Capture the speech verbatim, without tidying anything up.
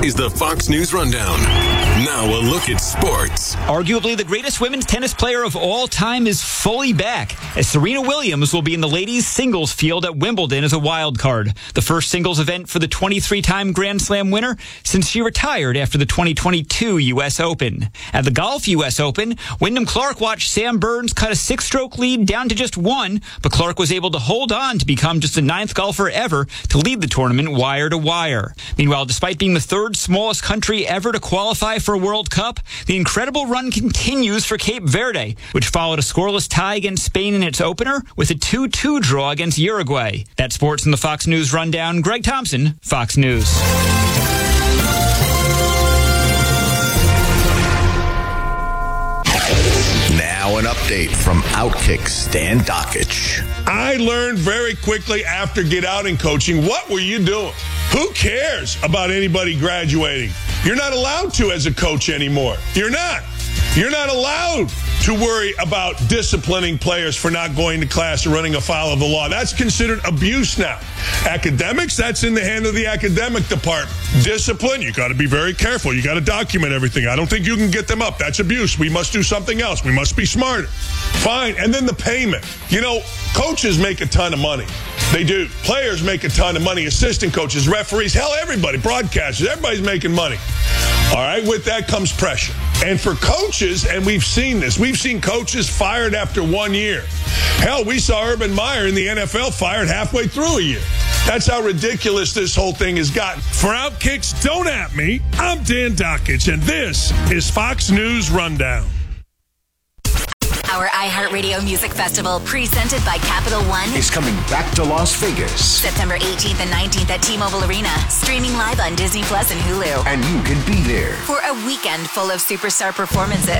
is the Fox News Rundown. Now a look at sports. Arguably the greatest women's tennis player of all time is fully back, as Serena Williams will be in the ladies' singles field at Wimbledon as a wild card. The first singles event for the twenty-three-time Grand Slam winner since she retired after the twenty twenty-two U S Open. At the Golf U S Open, Wyndham Clark watched Sam Burns cut a six-stroke lead down to just one, but Clark was able to hold on to become just the ninth golfer ever to lead the tournament wire to wire. Meanwhile, despite being the third smallest country ever to qualify for a World Cup, the incredible run continues for Cape Verde, which followed a scoreless tie against Spain in its opener with a two two draw against Uruguay. That's sports in the Fox News Rundown. Greg Thompson, Fox News. Now an update from Outkick Stan Dockich. I learned very quickly after Get Out in coaching, what were you doing? Who cares about anybody graduating? You're not allowed to as a coach anymore. You're not. You're not allowed to worry about disciplining players for not going to class or running afoul of the law. That's considered abuse now. Academics, that's in the hand of the academic department. Discipline, you got to be very careful. You got to document everything. I don't think you can get them up. That's abuse. We must do something else. We must be smarter. Fine. And then the payment. You know, coaches make a ton of money. They do. Players make a ton of money. Assistant coaches, referees, hell, everybody, broadcasters, everybody's making money. All right, with that comes pressure. And for coaches, and we've seen this, we've seen coaches fired after one year. Hell, we saw Urban Meyer in the N F L fired halfway through a year. That's how ridiculous this whole thing has gotten. For Outkick's Don't At Me, I'm Dan Dockich, and this is Fox News Rundown. Our iHeartRadio Music Festival, presented by Capital One, Is coming back to Las Vegas. September eighteenth and nineteenth at T-Mobile Arena, streaming live on Disney Plus and Hulu. And you can be there. For a weekend full of superstar performances.